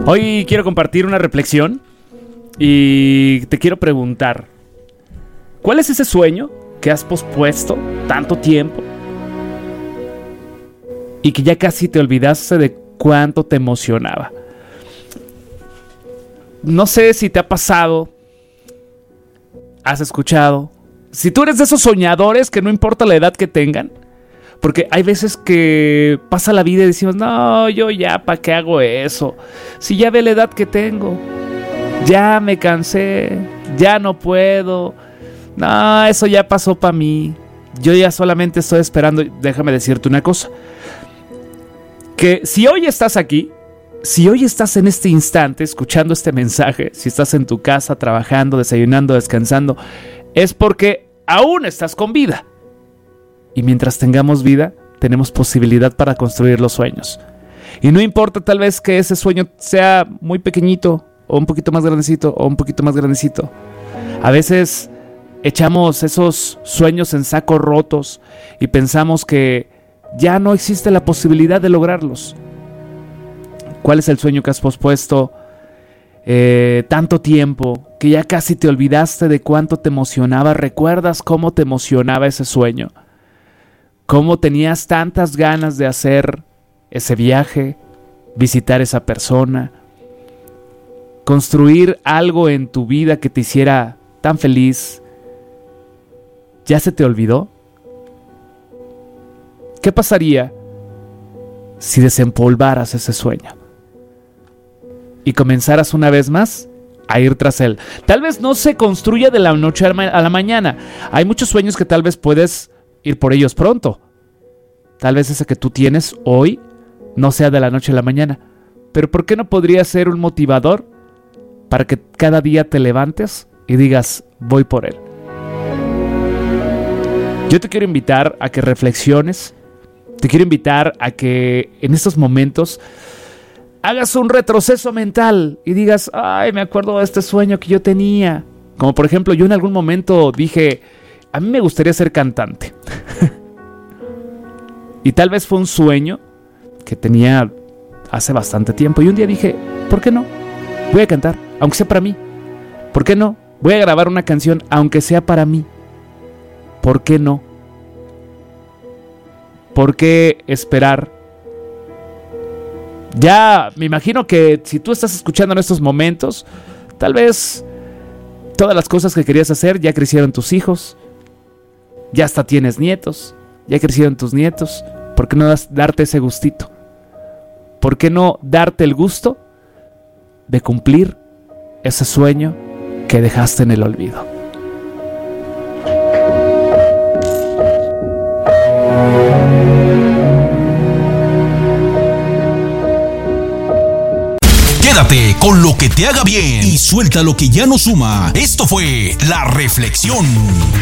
Hoy quiero compartir una reflexión y te quiero preguntar, ¿cuál es ese sueño que has pospuesto tanto tiempo y que ya casi te olvidaste de cuánto te emocionaba? No sé si te ha pasado, has escuchado, si tú eres de esos soñadores que no importa la edad que tengan, porque hay veces que pasa la vida y decimos, no, yo ya, ¿para qué hago eso? Si ya ve la edad que tengo, ya me cansé, ya no puedo, no, eso ya pasó para mí, yo ya solamente estoy esperando. Déjame decirte una cosa, que si hoy estás aquí, si hoy estás en este instante escuchando este mensaje, si estás en tu casa trabajando, desayunando, descansando, es porque aún estás con vida. Y mientras tengamos vida, tenemos posibilidad para construir los sueños. Y no importa tal vez que ese sueño sea muy pequeñito, o un poquito más grandecito, o un poquito más grandecito. A veces echamos esos sueños en sacos rotos y pensamos que ya no existe la posibilidad de lograrlos. ¿Cuál es el sueño que has pospuesto tanto tiempo que ya casi te olvidaste de cuánto te emocionaba? ¿Recuerdas cómo te emocionaba ese sueño? ¿Cómo tenías tantas ganas de hacer ese viaje, visitar esa persona, construir algo en tu vida que te hiciera tan feliz? ¿Ya se te olvidó? ¿Qué pasaría si desempolvaras ese sueño y comenzaras una vez más a ir tras él? Tal vez no se construya de la noche a la mañana. Hay muchos sueños que tal vez puedes ir por ellos pronto. Tal vez ese que tú tienes hoy no sea de la noche a la mañana. Pero ¿por qué no podría ser un motivador para que cada día te levantes y digas, voy por él? Yo te quiero invitar a que reflexiones. Te quiero invitar a que en estos momentos hagas un retroceso mental y digas, ay, me acuerdo de este sueño que yo tenía. Como por ejemplo, yo en algún momento dije, a mí me gustaría ser cantante. Y tal vez fue un sueño que tenía hace bastante tiempo. Y un día dije, ¿por qué no? Voy a cantar, aunque sea para mí. ¿Por qué no? Voy a grabar una canción, aunque sea para mí. ¿Por qué no? ¿Por qué esperar? Ya me imagino que si tú estás escuchando en estos momentos, tal vez todas las cosas que querías hacer, ya crecieron tus hijos, ya hasta tienes nietos, ya crecieron tus nietos. ¿Por qué no darte ese gustito? ¿Por qué no darte el gusto de cumplir ese sueño que dejaste en el olvido? Quédate con lo que te haga bien y suelta lo que ya no suma. Esto fue La Reflexión.